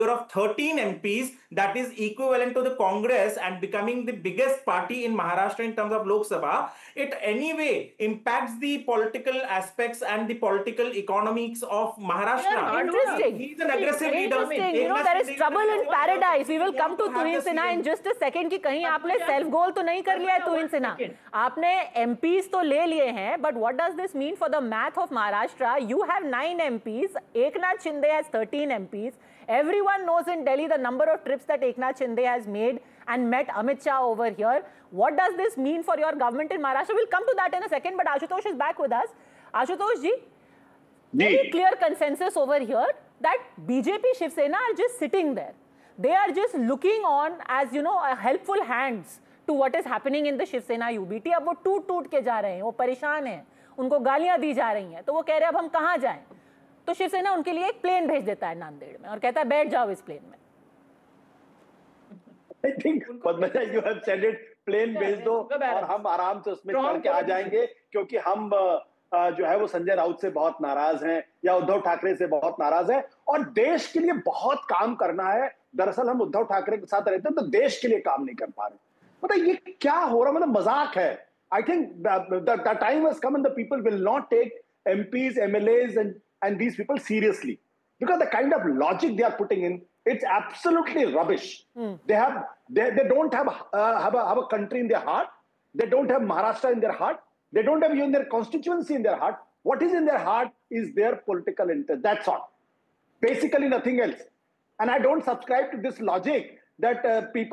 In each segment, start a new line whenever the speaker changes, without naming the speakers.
of 13 MPs, that is equivalent to the Congress and becoming the biggest party in Maharashtra in terms of Lok Sabha, it anyway impacts the political aspects and the political economics of Maharashtra.
Interesting.
He's an aggressive leader.
Interesting. You know, there is trouble in paradise. We will come to Tuhin Sinha in just a second. कि कहीं आपने self goal तो नहीं कर लिया है Tuhin Sinha. आपने MPs तो ले लिए हैं, but what does this mean for the math of Maharashtra? You have 9 MPs. Eknath Shinde has 13 MPs. Everyone knows in Delhi the number of trips that Eknath Shinde has made and met Amit Shah over here. What does this mean for your government in Maharashtra? We'll come to that in a second, but Ashutosh is back with us. Ashutosh ji, very clear consensus over here that BJP Shiv Sena are just sitting there. They are just looking on as, you know, helpful hands to what is happening in the Shiv Sena UBT. अब वो टूट के जा रहे हैं, वो परेशान हैं, उनको गालियां दी जा रही हैं, तो वो कह रहे हैं अब हम कहाँ जाएं? तो शिवसेना उनके लिए एक प्लेन भेज देता है नांदेड़ में और कहता है बैठ जाओ इस प्लेन में.
I think Padmaja, you have said it, plane भेज दो और हम आराम से उसमें चढ़ के आ जाएंगे, क्योंकि हम जो है वो संजय राउत से बहुत नाराज हैं या उद्धव ठाकरे से बहुत नाराज हैं और देश के लिए बहुत काम करना है. दरअसल हम उद्धव ठाकरे के साथ रहते हैं तो देश के लिए काम नहीं कर पा रहे. मतलब ये क्या हो रहा, मतलब मजाक है. I think the time has come and the people will not take MPs, MLAs and these people seriously, because the kind of logic they are putting in, it's absolutely rubbish. They don't have a country in their heart. They don't have Maharashtra in their heart. They don't have even their constituency in their heart. What is in their heart is their political interest. That's all. Basically nothing else. And I don't subscribe to this logic that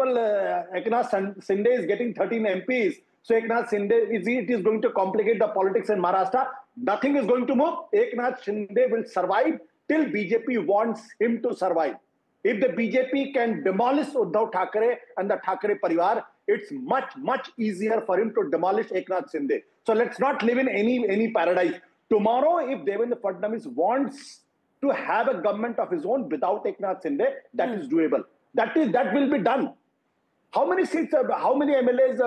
Eknath Shinde is getting 13 MPs. So Eknath Shinde, it is going to complicate the politics in Maharashtra. Nothing is going to move. Eknath Shinde will survive till BJP wants him to survive. If the BJP can demolish Uddhav Thackeray and the Thackeray Parivar, it's much easier for him to demolish Eknath Shinde. So let's not live in any paradise. Tomorrow, if Devendra Fadnavis wants to have a government of his own without Eknath Shinde, that is doable. That will be done. How many seats, how many MLAs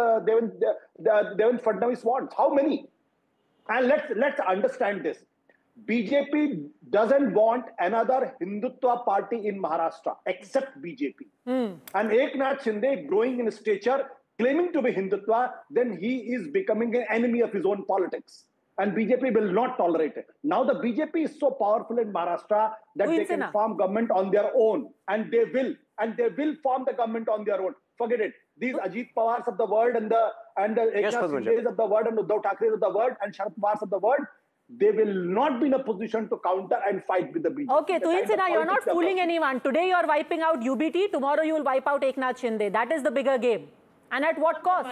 Devendra Fadnavis wants? How many? And let's understand this. BJP doesn't want another Hindutva party in Maharashtra except BJP. And Eknath Shinde growing in stature, claiming to be Hindutva, then he is becoming an enemy of his own politics. And BJP will not tolerate it. Now the BJP is so powerful in Maharashtra that they can form government on their own. And they will form the government on their own. Forget it. These Ajit Pawars of the world and the Eknath Shindes of the world and Uddhav Thackeray of the world and Sharad Pawars of the world, they will not be in a position to counter and fight with the BJP.
Okay, Tuhin Sinha, you're not fooling anyone. Today you're wiping out UBT, tomorrow you will wipe out Eknath Shinde. That is the bigger game. And at what cost?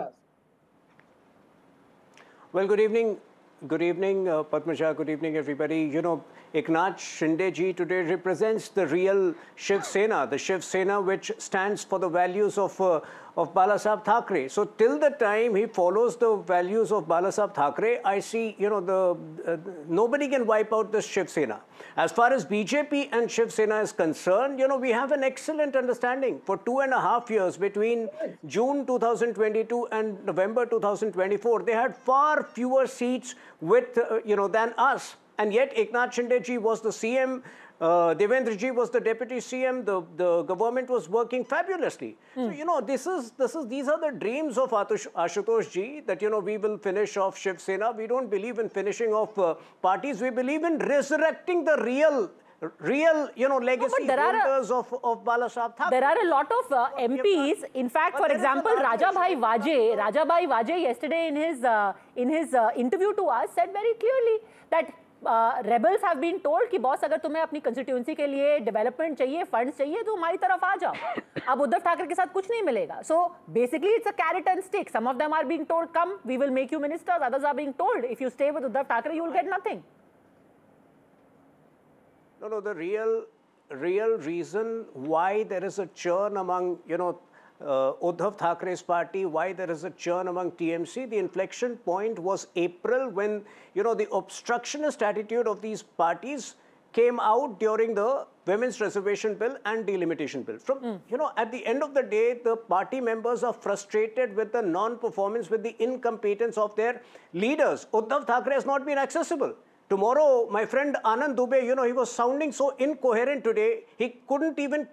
Well, good evening. Good evening, Padmaja. Good evening, everybody. You know, Eknath Shinde ji today represents the real Shiv Sena, the Shiv Sena which stands for the values of Balasaheb Thackeray. So till the time he follows the values of Balasaheb Thackeray, I see, you know, nobody can wipe out this Shiv Sena. As far as BJP and Shiv Sena is concerned, you know, we have an excellent understanding. For 2.5 years, between June 2022 and November 2024, they had far fewer seats with, you know, than us. And yet Eknath Shinde ji was the CM, Devendra ji was the deputy CM, the government was working fabulously. So, you know, these are the dreams of Ashutosh ji, that, you know, we will finish off Shiv Sena. We don't believe in finishing off parties. We believe in resurrecting the real, you know, legacy holders of Balasaheb Thackeray.
There are a lot of MPs. In fact, for example, Rajabhai Vaje yesterday in his interview to us said very clearly that rebels have been told कि boss अगर तुम्हें अपनी constituency के लिए development चाहिए, funds चाहिए, तो हमारी तरफ आ जाओ. अब उद्धव ठाकरे के साथ कुछ नहीं मिलेगा. So basically it's a carrot and stick. Some of them are being told, come, we will make you ministers. Others are being told, if you stay with Uddhav Thackeray, you will get nothing.
No, the real reason why there is a churn among, you know, Uddhav Thakray's party, why there is a churn among TMC, the inflection point was April, when, you know, the obstructionist attitude of these parties came out during the Women's Reservation Bill and Delimitation Bill. From, you know, at the end of the day, the party members are frustrated with the non-performance, with the incompetence of their leaders. Uddhav Thackeray has not been accessible. Tomorrow, my friend Anand Dubey, he was sounding so incoherent today, he couldn't even